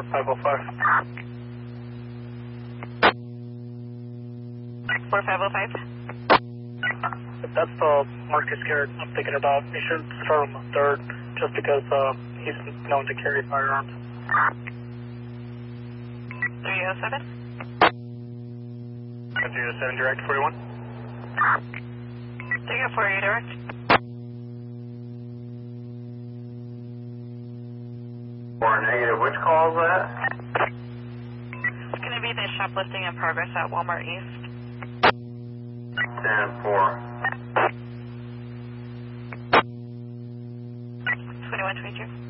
4505. 4505. If that's the Marcus Garrett I'm thinking about, you should start him on third, just because he's known to carry firearms. 307. 307 direct 41. 348 direct. Or negative, which call is that? It's going to be the shoplifting in progress at Walmart East. 10-4. 2122.